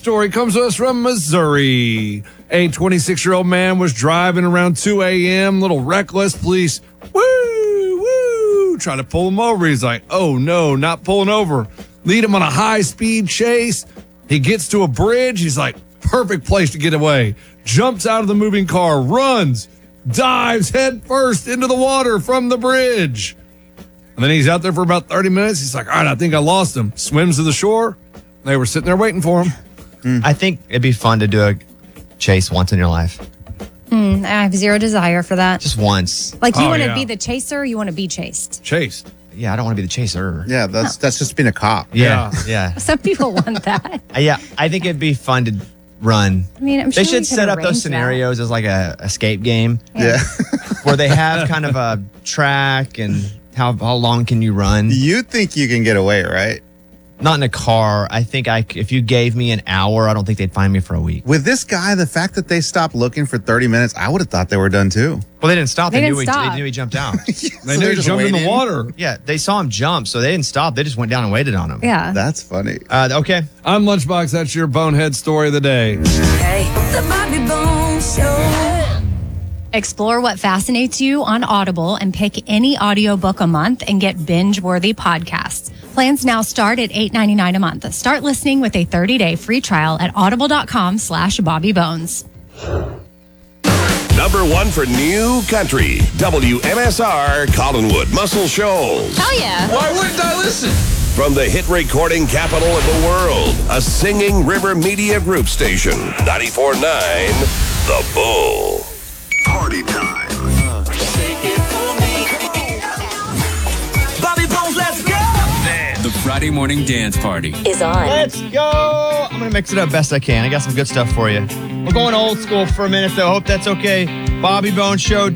story comes to us from Missouri. A 26-year-old man was driving around 2 a.m., a little reckless. Police, try to pull him over. He's like, oh, no, not pulling over. Lead him on a high-speed chase. He gets to a bridge. He's like, perfect place to get away. Jumps out of the moving car, runs, dives head first into the water from the bridge. And then he's out there for about 30 minutes. He's like, all right, I think I lost him. Swims to the shore. They were sitting there waiting for him. I think it'd be fun to do a chase once in your life. I have zero desire for that. Just once. Like, you want to be the chaser or you want to be chased? Chased. Yeah, I don't want to be the chaser. Yeah, that's just being a cop. Yeah. Some people want that. Yeah, I think it'd be fun to run. I mean, I'm sure they should set up those scenarios as like a escape game. Yeah. Where they have kind of a track and how long can you run. You think you can get away, right? Not in a car. I think if you gave me an hour, I don't think they'd find me for a week. With this guy, the fact that they stopped looking for 30 minutes, I would have thought they were done too. Well, they didn't stop. They They knew knew he jumped out. They knew he jumped in the water. Yeah, they saw him jump, so they didn't stop. They just went down and waited on him. Yeah. That's funny. Okay. I'm Lunchbox. That's your bonehead story of the day. Hey, the Bobby Bones Show. Explore what fascinates you on Audible and pick any audiobook a month and get binge-worthy podcasts. Plans now start at $8.99 a month. Start listening with a 30-day free trial at audible.com/BobbyBones. Number one for New Country, WMSR Collinwood, Muscle Shoals. Hell yeah. Why wouldn't I listen? From the hit recording capital of the world, a Singing River Media Group station, 94.9 The Bull. Party time. Bobby Bones, let's go. The Friday morning dance party Is on. Let's go. I'm going to mix it up best I can. I got some good stuff for you. We're going old school for a minute, though. Hope that's okay. Bobby Bones Show.